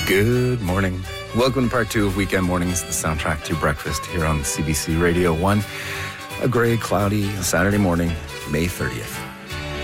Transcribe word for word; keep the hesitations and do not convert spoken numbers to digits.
Good morning. Welcome to part two of Weekend Mornings, the soundtrack to breakfast here on C B C Radio one. A gray, cloudy Saturday morning, May thirtieth.